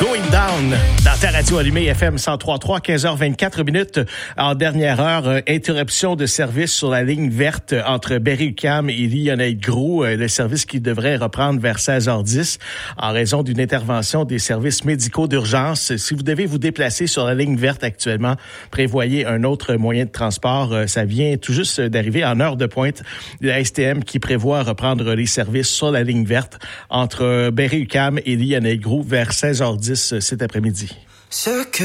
Going Down dans ta radio allumée FM 103.3, 15h24 minutes. En dernière heure, interruption de service sur la ligne verte entre Berry-UQAM et Lillonnet-Gros, le service qui devrait reprendre vers 16h10 en raison d'une intervention des services médicaux d'urgence. Si vous devez vous déplacer sur la ligne verte actuellement, prévoyez un autre moyen de transport. Ça vient tout juste d'arriver en heure de pointe. La STM qui prévoit reprendre les services sur la ligne verte entre Berry-UQAM et Lillonnet-Gros vers 16h10 cet après-midi.